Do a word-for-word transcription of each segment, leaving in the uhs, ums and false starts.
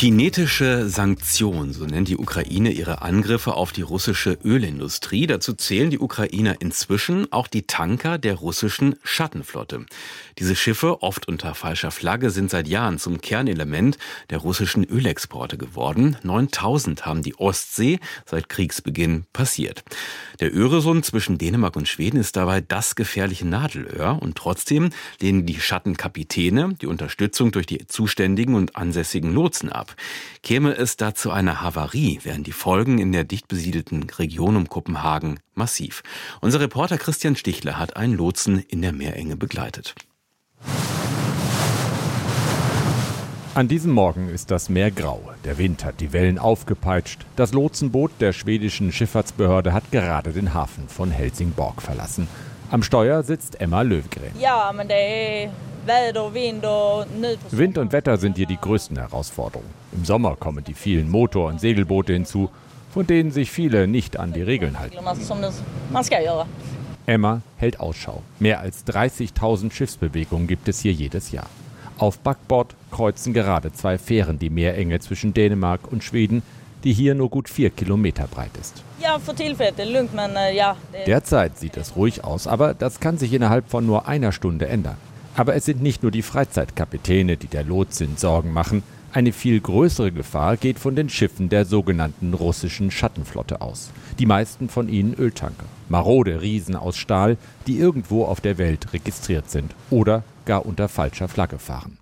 Kinetische Sanktionen, so nennt die Ukraine ihre Angriffe auf die russische Ölindustrie. Dazu zählen die Ukrainer inzwischen auch die Tanker der russischen Schattenflotte. Diese Schiffe, oft unter falscher Flagge, sind seit Jahren zum Kernelement der russischen Ölexporte geworden. neuntausend haben die Ostsee seit Kriegsbeginn passiert. Der Öresund zwischen Dänemark und Schweden ist dabei das gefährliche Nadelöhr. Und trotzdem lehnen die Schattenkapitäne die Unterstützung durch die zuständigen und ansässigen Lotsen ab. Käme es da zu einer Havarie, wären die Folgen in der dicht besiedelten Region um Kopenhagen massiv. Unser Reporter Christian Stichler hat einen Lotsen in der Meerenge begleitet. An diesem Morgen ist das Meer grau. Der Wind hat die Wellen aufgepeitscht. Das Lotsenboot der schwedischen Schifffahrtsbehörde hat gerade den Hafen von Helsingborg verlassen. Am Steuer sitzt Emma Löfgren. Ja, aber der Wind und Wetter sind hier die größten Herausforderungen. Im Sommer kommen die vielen Motor- und Segelboote hinzu, von denen sich viele nicht an die Regeln halten. Emma hält Ausschau. Mehr als dreißigtausend Schiffsbewegungen gibt es hier jedes Jahr. Auf Backbord kreuzen gerade zwei Fähren die Meerenge zwischen Dänemark und Schweden, die hier nur gut vier Kilometer breit ist. Ja, für Tilfälle lugnt, man ja. Derzeit sieht es ruhig aus, aber das kann sich innerhalb von nur einer Stunde ändern. Aber es sind nicht nur die Freizeitkapitäne, die der Lotsin Sorgen machen. Eine viel größere Gefahr geht von den Schiffen der sogenannten russischen Schattenflotte aus. Die meisten von ihnen Öltanker. Marode Riesen aus Stahl, die irgendwo auf der Welt registriert sind oder gar unter falscher Flagge fahren.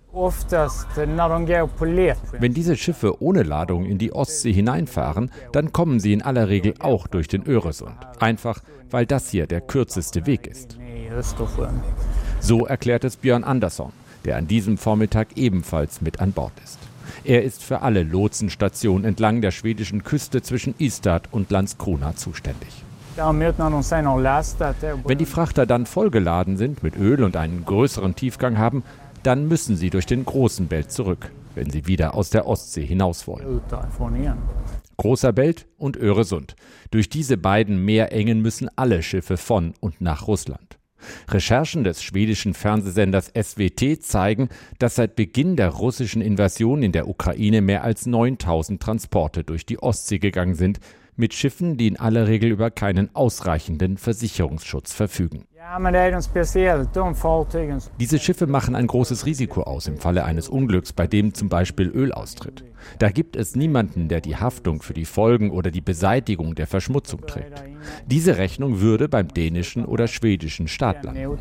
Wenn diese Schiffe ohne Ladung in die Ostsee hineinfahren, dann kommen sie in aller Regel auch durch den Öresund. Einfach, weil das hier der kürzeste Weg ist. So erklärt es Björn Andersson, der an diesem Vormittag ebenfalls mit an Bord ist. Er ist für alle Lotsenstationen entlang der schwedischen Küste zwischen Ystad und Landskrona zuständig. Wenn die Frachter dann vollgeladen sind mit Öl und einen größeren Tiefgang haben, dann müssen sie durch den großen Belt zurück, wenn sie wieder aus der Ostsee hinaus wollen. Großer Belt und Öresund. Durch diese beiden Meerengen müssen alle Schiffe von und nach Russland. Recherchen des schwedischen Fernsehsenders S V T zeigen, dass seit Beginn der russischen Invasion in der Ukraine mehr als neuntausend Transporte durch die Ostsee gegangen sind, mit Schiffen, die in aller Regel über keinen ausreichenden Versicherungsschutz verfügen. Diese Schiffe machen ein großes Risiko aus im Falle eines Unglücks, bei dem zum Beispiel Öl austritt. Da gibt es niemanden, der die Haftung für die Folgen oder die Beseitigung der Verschmutzung trägt. Diese Rechnung würde beim dänischen oder schwedischen Staat landen.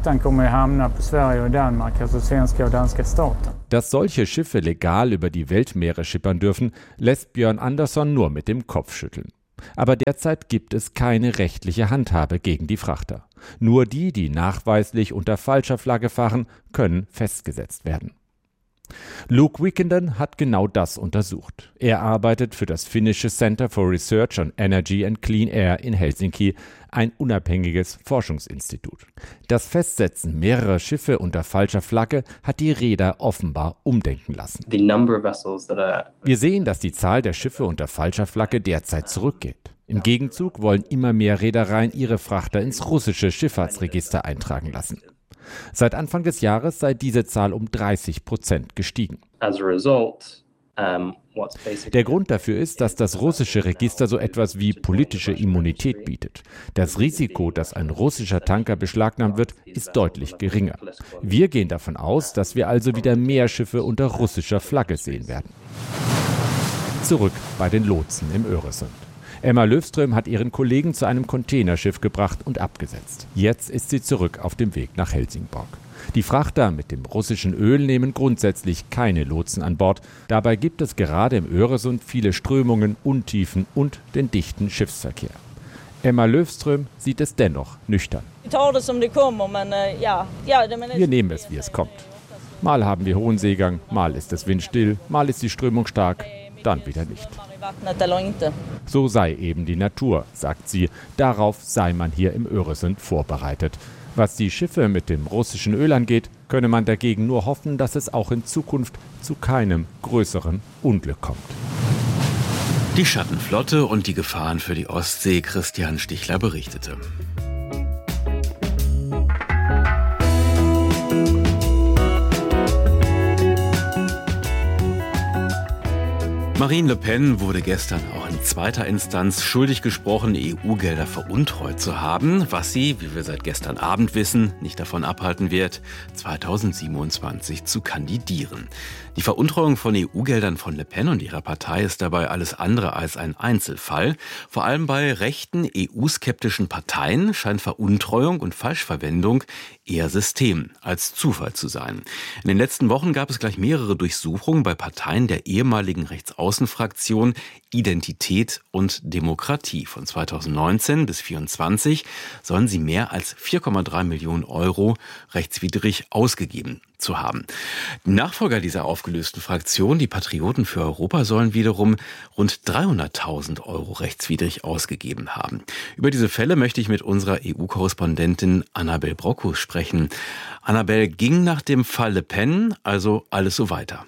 Dass solche Schiffe legal über die Weltmeere schippern dürfen, lässt Björn Andersson nur mit dem Kopf schütteln. Aber derzeit gibt es keine rechtliche Handhabe gegen die Frachter. Nur die, die nachweislich unter falscher Flagge fahren, können festgesetzt werden. Luke Wickenden hat genau das untersucht. Er arbeitet für das finnische Center for Research on Energy and Clean Air in Helsinki, ein unabhängiges Forschungsinstitut. Das Festsetzen mehrerer Schiffe unter falscher Flagge hat die Reeder offenbar umdenken lassen. Wir sehen, dass die Zahl der Schiffe unter falscher Flagge derzeit zurückgeht. Im Gegenzug wollen immer mehr Reedereien ihre Frachter ins russische Schifffahrtsregister eintragen lassen. Seit Anfang des Jahres sei diese Zahl um dreißig Prozent gestiegen. Der Grund dafür ist, dass das russische Register so etwas wie politische Immunität bietet. Das Risiko, dass ein russischer Tanker beschlagnahmt wird, ist deutlich geringer. Wir gehen davon aus, dass wir also wieder mehr Schiffe unter russischer Flagge sehen werden. Zurück bei den Lotsen im Öresund. Emma Löfström hat ihren Kollegen zu einem Containerschiff gebracht und abgesetzt. Jetzt ist sie zurück auf dem Weg nach Helsingborg. Die Frachter mit dem russischen Öl nehmen grundsätzlich keine Lotsen an Bord. Dabei gibt es gerade im Öresund viele Strömungen, Untiefen und den dichten Schiffsverkehr. Emma Löfström sieht es dennoch nüchtern. Wir nehmen es, wie es kommt. Mal haben wir hohen Seegang, mal ist es windstill, mal ist die Strömung stark, dann wieder nicht. So sei eben die Natur, sagt sie. Darauf sei man hier im Öresund vorbereitet. Was die Schiffe mit dem russischen Öl angeht, könne man dagegen nur hoffen, dass es auch in Zukunft zu keinem größeren Unglück kommt. Die Schattenflotte und die Gefahren für die Ostsee, Christian Stichler berichtete. Marine Le Pen wurde gestern auch in zweiter Instanz schuldig gesprochen, E U-Gelder veruntreut zu haben, was sie, wie wir seit gestern Abend wissen, nicht davon abhalten wird, zweitausendsiebenundzwanzig zu kandidieren. Die Veruntreuung von E U-Geldern von Le Pen und ihrer Partei ist dabei alles andere als ein Einzelfall. Vor allem bei rechten, E U-skeptischen Parteien scheint Veruntreuung und Falschverwendung eher System als Zufall zu sein. In den letzten Wochen gab es gleich mehrere Durchsuchungen bei Parteien der ehemaligen Rechtsaußenfraktion Identität und Demokratie. Von zweitausendneunzehn bis zweitausendvierundzwanzig sollen sie mehr als vier Komma drei Millionen Euro rechtswidrig ausgegeben zu haben. Die Nachfolger dieser aufgelösten Fraktion, die Patrioten für Europa, sollen wiederum rund dreihunderttausend Euro rechtswidrig ausgegeben haben. Über diese Fälle möchte ich mit unserer E U-Korrespondentin Annabel Brockus sprechen. Annabel, ging nach dem Fall Le Pen also alles so weiter?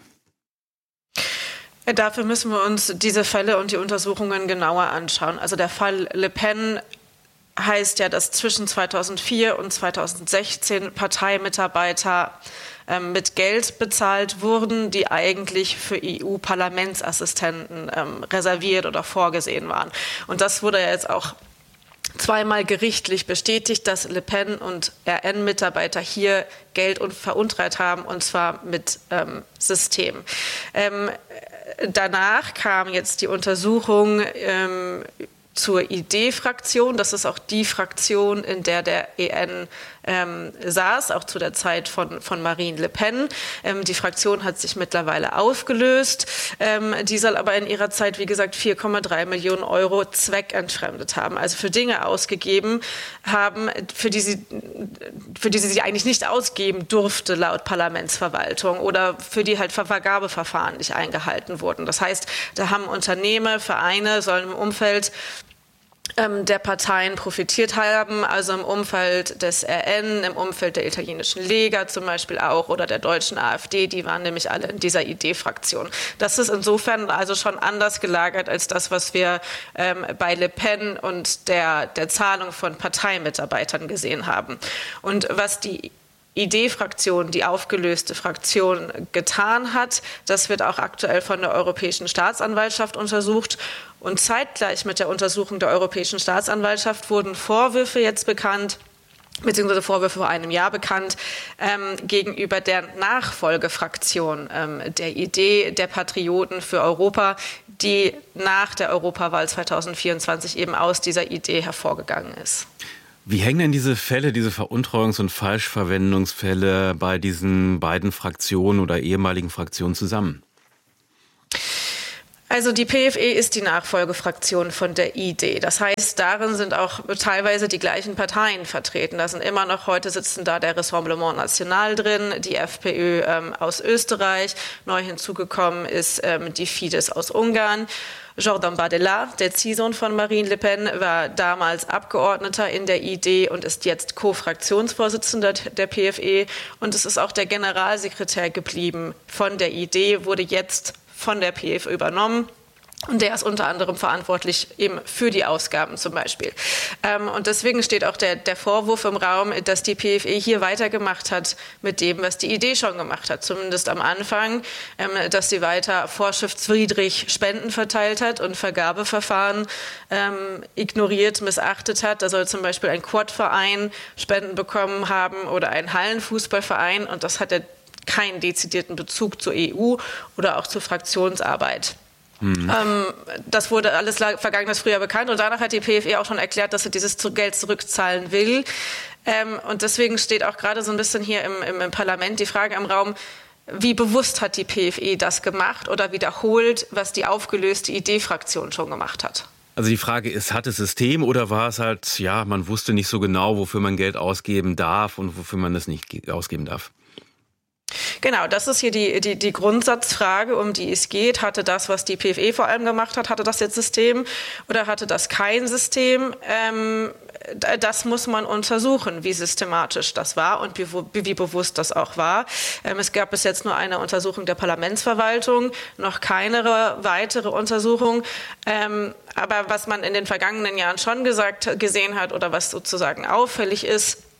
Dafür müssen wir uns diese Fälle und die Untersuchungen genauer anschauen. Also der Fall Le Pen heißt ja, dass zwischen zweitausendvier und zweitausendsechzehn Parteimitarbeiter ähm, mit Geld bezahlt wurden, die eigentlich für E U-Parlamentsassistenten ähm, reserviert oder vorgesehen waren. Und das wurde ja jetzt auch zweimal gerichtlich bestätigt, dass Le Pen und R N-Mitarbeiter hier Geld und veruntreut haben, und zwar mit ähm, System. Ähm, danach kam jetzt die Untersuchung ähm, zur I D-Fraktion. Das ist auch die Fraktion, in der der E N ähm, saß, auch zu der Zeit von, von Marine Le Pen. Ähm, die Fraktion hat sich mittlerweile aufgelöst. Ähm, die soll aber in ihrer Zeit, wie gesagt, vier Komma drei Millionen Euro zweckentfremdet haben. Also für Dinge ausgegeben haben, für die sie, für die sie sich eigentlich nicht ausgeben durfte laut Parlamentsverwaltung oder für die halt Vergabeverfahren nicht eingehalten wurden. Das heißt, da haben Unternehmen, Vereine, sollen im Umfeld der Parteien profitiert haben, also im Umfeld des R N, im Umfeld der italienischen Lega zum Beispiel auch oder der deutschen AfD, die waren nämlich alle in dieser I D-Fraktion. Das ist insofern also schon anders gelagert als das, was wir ähm, bei Le Pen und der, der Zahlung von Parteimitarbeitern gesehen haben. Und was die I D-Fraktion, die aufgelöste Fraktion, getan hat. Das wird auch aktuell von der Europäischen Staatsanwaltschaft untersucht. Und zeitgleich mit der Untersuchung der Europäischen Staatsanwaltschaft wurden Vorwürfe jetzt bekannt, beziehungsweise Vorwürfe vor einem Jahr bekannt, ähm, gegenüber der Nachfolgefraktion ähm, der I D, der Patrioten für Europa, die nach der Europawahl zweitausendvierundzwanzig eben aus dieser I D hervorgegangen ist. Wie hängen denn diese Fälle, diese Veruntreuungs- und Falschverwendungsfälle bei diesen beiden Fraktionen oder ehemaligen Fraktionen zusammen? Also die P F E ist die Nachfolgefraktion von der I D. Das heißt, darin sind auch teilweise die gleichen Parteien vertreten. Da sind immer noch, heute sitzen da der Rassemblement National drin, die FPÖ ähm, aus Österreich. Neu hinzugekommen ist ähm, die Fidesz aus Ungarn. Jordan Bardella, der Ziehsohn von Marine Le Pen, war damals Abgeordneter in der I D und ist jetzt Co-Fraktionsvorsitzender der P F E. Und es ist auch der Generalsekretär geblieben von der I D, wurde jetzt von der P F E übernommen. Und der ist unter anderem verantwortlich eben für die Ausgaben zum Beispiel. Ähm, und deswegen steht auch der, der Vorwurf im Raum, dass die P F E hier weitergemacht hat mit dem, was die I D schon gemacht hat. Zumindest am Anfang, ähm, dass sie weiter vorschriftswidrig Spenden verteilt hat und Vergabeverfahren ähm, ignoriert, missachtet hat. Da soll zum Beispiel ein Quad-Verein Spenden bekommen haben oder ein Hallenfußballverein. Und das hat ja keinen dezidierten Bezug zur E U oder auch zur Fraktionsarbeit. Mhm. Ähm, das wurde alles vergangenes Frühjahr bekannt und danach hat die P F E auch schon erklärt, dass sie dieses Geld zurückzahlen will. Ähm, und deswegen steht auch gerade so ein bisschen hier im, im, im Parlament die Frage im Raum, wie bewusst hat die P F E das gemacht oder wiederholt, was die aufgelöste I D-Fraktion schon gemacht hat? Also die Frage ist, hat es System oder war es halt, ja, man wusste nicht so genau, wofür man Geld ausgeben darf und wofür man es nicht ausgeben darf? Genau, das ist hier die, die, die Grundsatzfrage, um die es geht. Hatte das, was die P F E vor allem gemacht hat, hatte das jetzt System oder hatte das kein System? Ähm, das muss man untersuchen, wie systematisch das war und wie, wie bewusst das auch war. Ähm, es gab bis jetzt nur eine Untersuchung der Parlamentsverwaltung, noch keine weitere Untersuchung. Ähm, aber was man in den vergangenen Jahren schon gesagt, gesehen hat oder was sozusagen auffällig ist,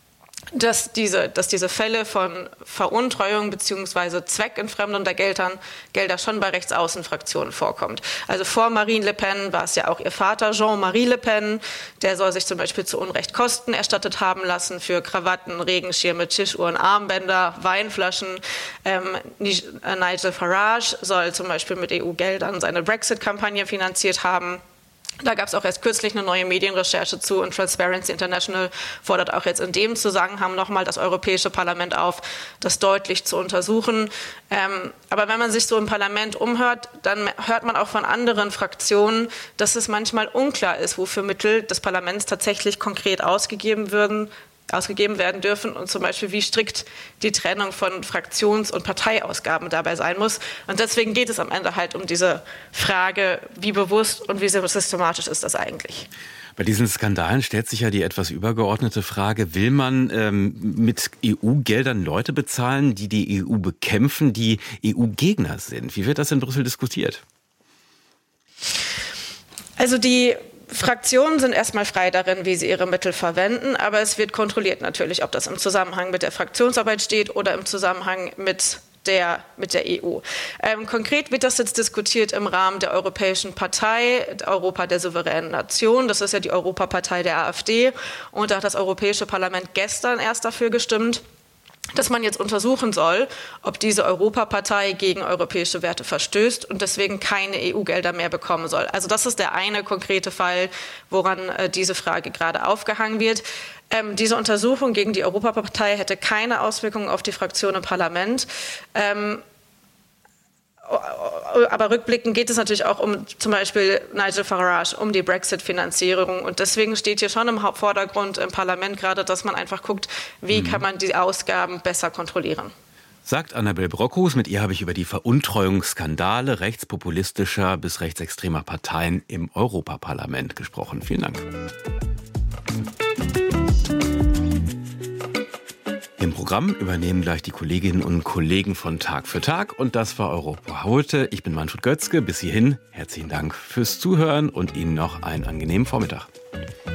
dass diese, dass diese Fälle von Veruntreuung bzw. Zweckentfremdung der Geldern, Gelder schon bei Rechtsaußenfraktionen vorkommt. Also vor Marine Le Pen war es ja auch ihr Vater Jean-Marie Le Pen, der soll sich zum Beispiel zu Unrecht Kosten erstattet haben lassen für Krawatten, Regenschirme, Tischuhren, Armbänder, Weinflaschen. Ähm, Nigel Farage soll zum Beispiel mit E U-Geldern seine Brexit-Kampagne finanziert haben. Da gab es auch erst kürzlich eine neue Medienrecherche zu und Transparency International fordert auch jetzt in dem Zusammenhang nochmal das Europäische Parlament auf, das deutlich zu untersuchen. Ähm, aber wenn man sich so im Parlament umhört, dann hört man auch von anderen Fraktionen, dass es manchmal unklar ist, wofür Mittel des Parlaments tatsächlich konkret ausgegeben würden, ausgegeben werden dürfen und zum Beispiel, wie strikt die Trennung von Fraktions- und Parteiausgaben dabei sein muss. Und deswegen geht es am Ende halt um diese Frage, wie bewusst und wie systematisch ist das eigentlich? Bei diesen Skandalen stellt sich ja die etwas übergeordnete Frage, will man ähm, mit E U-Geldern Leute bezahlen, die die E U bekämpfen, die E U-Gegner sind? Wie wird das in Brüssel diskutiert? Also die Fraktionen sind erstmal frei darin, wie sie ihre Mittel verwenden, aber es wird kontrolliert natürlich, ob das im Zusammenhang mit der Fraktionsarbeit steht oder im Zusammenhang mit der, mit der E U. Ähm, konkret wird das jetzt diskutiert im Rahmen der Europäischen Partei, Europa der souveränen Nation. Das ist ja die Europapartei der AfD. Und da hat das Europäische Parlament gestern erst dafür gestimmt, dass man jetzt untersuchen soll, ob diese Europapartei gegen europäische Werte verstößt und deswegen keine E U-Gelder mehr bekommen soll. Also das ist der eine konkrete Fall, woran äh, diese Frage gerade aufgehangen wird. Ähm, diese Untersuchung gegen die Europapartei hätte keine Auswirkungen auf die Fraktion im Parlament. Ähm, Aber rückblickend geht es natürlich auch um zum Beispiel Nigel Farage, um die Brexit-Finanzierung. Und deswegen steht hier schon im Vordergrund im Parlament gerade, dass man einfach guckt, wie mhm. kann man die Ausgaben besser kontrollieren. Sagt Annabel Brockhus. Mit ihr habe ich über die Veruntreuungsskandale rechtspopulistischer bis rechtsextremer Parteien im Europaparlament gesprochen. Vielen Dank. Im Programm übernehmen gleich die Kolleginnen und Kollegen von Tag für Tag. Und das war Europa heute. Ich bin Manfred Götzke. Bis hierhin herzlichen Dank fürs Zuhören und Ihnen noch einen angenehmen Vormittag.